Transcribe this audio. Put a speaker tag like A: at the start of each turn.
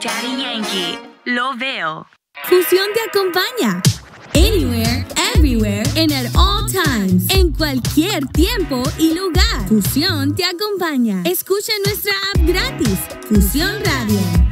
A: Daddy Yankee. Lo veo.
B: Fusión te acompaña. Anywhere, everywhere, and at all times. En cualquier tiempo y lugar. Fusión te acompaña. Escucha nuestra app gratis. Fusión Radio.